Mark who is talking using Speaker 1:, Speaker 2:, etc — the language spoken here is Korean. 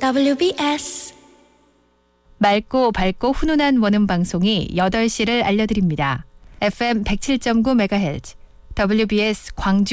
Speaker 1: WBS
Speaker 2: 맑고 밝고 훈훈한 원음 방송이 8시를 알려드립니다. FM 107.9MHz WBS 광주